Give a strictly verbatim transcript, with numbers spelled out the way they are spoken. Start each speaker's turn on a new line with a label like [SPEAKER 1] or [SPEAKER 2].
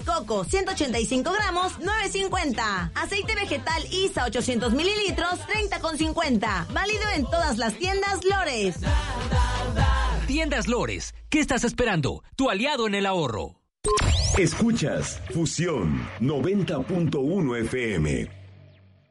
[SPEAKER 1] coco ciento ochenta y cinco gramos, nueve cincuenta. Aceite vegetal I S A ochocientos mililitros, treinta con cincuenta. Válido en todas las tiendas Lores.
[SPEAKER 2] Tiendas Lores, ¿qué estás esperando? Tu aliado en el ahorro.
[SPEAKER 3] Escuchas Fusión noventa punto uno F M.